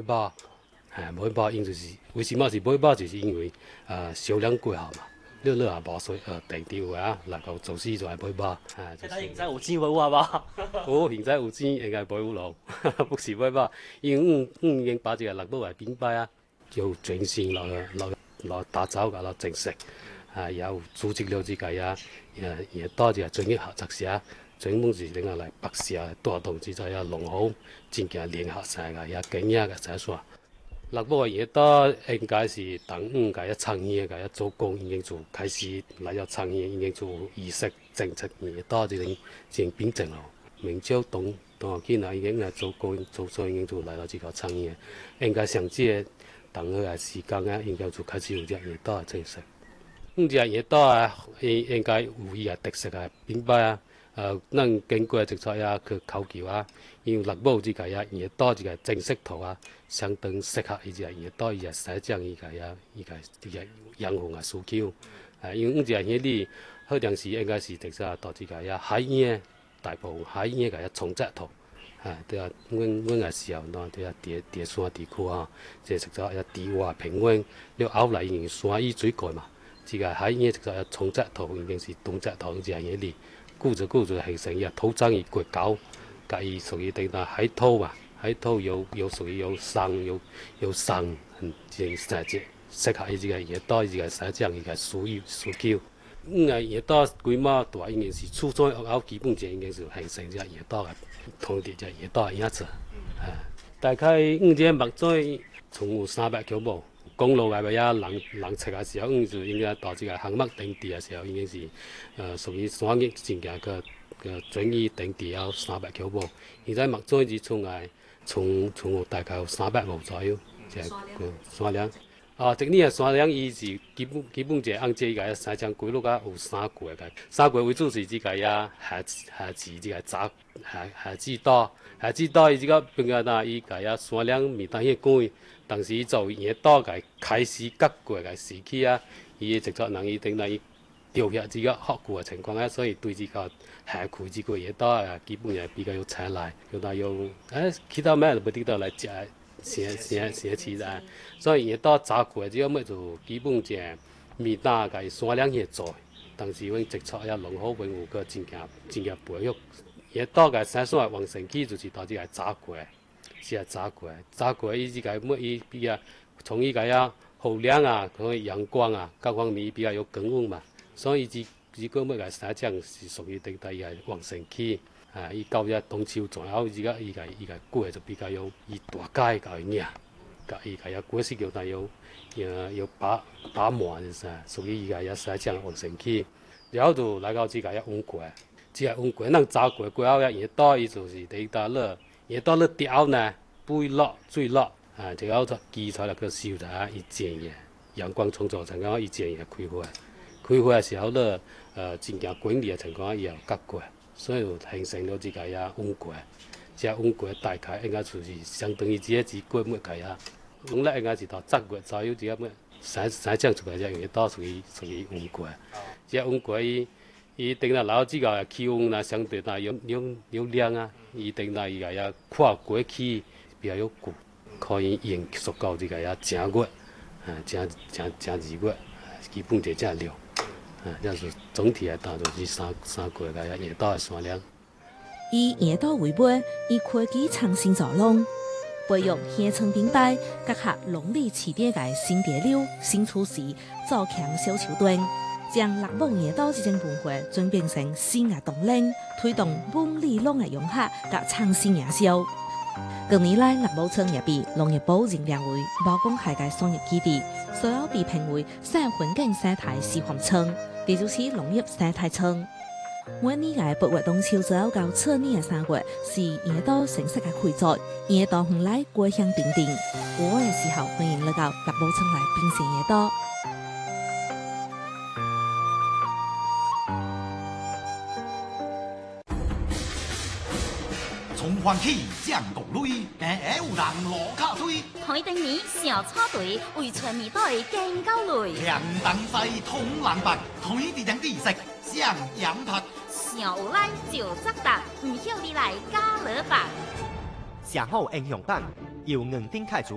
饱，买饱因就是为什么是买饱，就是因为销量过好嘛。你也无水地地有啊，能够做事就系买饱。 睇睇現在有錢冇啊嘛？ 現在有錢應該買有咯，不是買飽，因為已經把這個六寶來明白啊，有專心落打造個落正式，有組織了這個也多這個專業學習社，專門是另外來白社帶動這個農行真正聯合晒個也經驗個才算。六寶也多應該是當個一創業個一做工已經做開始來要創業已經做意識政策也多這種變證咯。明朝同學已經係做工做咗已經做來到這個創業，應該上這當個時間應該就開始有隻也多正式。隻也多應該有伊個特色明白咱經過直接去考究因為六寶這個也多這個正式圖相當適合伊個也多伊個使將伊個養護需求。因為隻你好像是應該是直接到這個海燕大部分海燕個重質圖對啊，阮個時候喏對啊，地山地區即係實在地外平原，了後來因為山雨水過嘛，這個海燕實在重質圖已經是動質圖隻嘢哩。顧着形成伊土質伊過高，甲伊屬於定到海土嘛，海土有屬於有酸真適合伊這個也多伊個生長伊個需求。也多規模大已經是初中學校基本上已經是形成隻也多個土地隻也多樣子。大概隻目水從有300公畝。公路外邊人測嘅時候，就應該到這個項目定地嘅時候，已經是屬於山岳真正個專業定地有300公畝。現在目前是從大概有300畝左右，即係山梁。這個山梁伊是基本就按這個生長規律有3季嘅，3季為主是這個夏季這個夏季多，夏季多伊這個變個呾伊個山梁未當迄乾。當時做嘢多個開始割過個時期伊直接能伊定來調下這個學過嘅情況所以對這個下季這個嘢多基本上比較有採來，有到有其他咩都不得到來寫詞所以嘢多早過這個咩就基本上未打個山梁嘢做，當時阮直接農好維護個真正培育，嘢多個生產旺盛期就是到這個早過。是早過伊這個伊比較從伊個雨量佢陽光各方面比較有均勻嘛，所以這個咩個生長是屬於定在伊個旺盛期伊到咗冬秋左右伊個果就比較有伊大解個影，甲伊個果實叫它有把滿就是屬於伊個生長旺盛期，然後就來到這個溫過，這個溫過咱早過過後也多伊就是定到了。也到了掉呢，不會落水落就要做基礎嚟個收咗伊漸嘅陽光充足情況，伊漸嘅開花嘅時候咧，真正管理嘅情況伊又急過，所以就形成咗這個溫過，這溫過大概應該就是相當於這支果乜嘅咁咧應該是到10月左右這個乜生長出來隻嘢多屬於溫過，這溫過伊定到老這個氣溫相對有涼伊定到伊個跨過期比較有久，可以延續到這個正月正2月，基本就正了。這是總體來講就是三季個野島的山梁。 以野島為本，以科技創新造農，培育鄉村品牌，結合農業起點個新潮流、新趨勢，造強小球隊。將六寶野島這種文化轉變成新嘅動力，推動本地農業融合和創新營銷。近年來，六寶村也被農業部認定為無公開嘅商業基地，所有被評為社會環境生態示範村，地主市農業生態村。每年嘅8月冬秋左右到次年嘅3月，是野島成色嘅開作，野島園內果香鼎鼎。5月嘅時候，歡迎來到六寶村來品嘗野島。 從歡喜降國淚，有人落卡推。 台頂年小草隊為村民隊建高壘。 兩當西通藍白，台地兩地色上羊拍。 上有來就責答，唔曉你來加勒白。 上好英雄版由硬頂開除。